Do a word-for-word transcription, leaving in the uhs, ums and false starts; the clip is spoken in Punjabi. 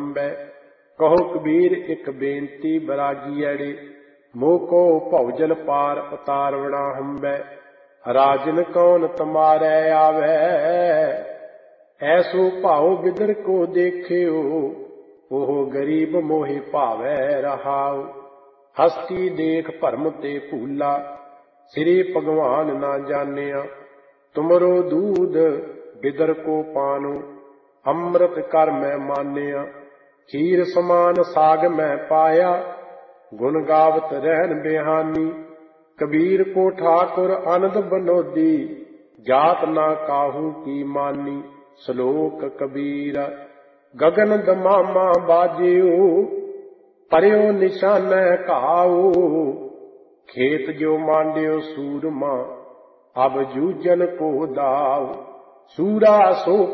ਹੰਬੈ। ਕਹੋ ਕਬੀਰ ਇੱਕ ਬੇਨਤੀ ਬਰਾਗੀਐੜੇ, ਮੋਕੋ ਭਉਜਲ ਪਾਰ ਉਤਾਰਵਣਾ ਹੰਬੈ। ਰਾਜਨ ਕੌਣ ਤੁਮਾਰੈ ਆਵੈ, ਐਸੋ ਭਾਉ ਬਿਦਰ ਕੋ ਦੇਖਿਓ। ਉਹ ਗਰੀਬ ਮੋਹਿ ਭਾਵੈ ਰਹਾਉ, ਹਸਤੀ ਦੇਖ ਭਰਮ ਤੇ ਭੂਲਾ। ਸ੍ਰੀ ਭਗਵਾਨ ਨਾ ਜਾਣਿਆ, ਤੁਮਰੋ ਦੂਧ ਬਿਦਰ ਕੋ ਪਾਨੋ। ਅੰਮ੍ਰਿਤ ਕਰ ਮੈਂ ਮਾਨਿਆ, ਖੀਰ ਸਮਾਨ ਸਾਗ ਮੈਂ ਪਾਇਆ। ਗੁਣ ਗਾਵਤ ਰਹਿਣ ਬਿਹਾਨੀ, ਕਬੀਰ ਕੋ ਠਾਕੁਰ ਅਨੰਦ ਬਨੋਦੀ। ਜਾਤ ਨਾ ਕਾਹੂ ਕੀ ਮਾਨੀ, ਸ਼ਲੋਕ ਕਬੀਰ। ਗਗਨ ਦਮਾਮਾ ਬਾਜਿਓ, ਪਰਿਓ ਨਿਸ਼ਾਨੈ ਘਾਉ। ਖੇਤ ਜੋ ਮਾਂਡਿਓ ਸੂਰਮਾ, ਅਬ ਜੂਝਨ ਕੋ ਦਾਉ। ਸੂਰਾ ਸੋ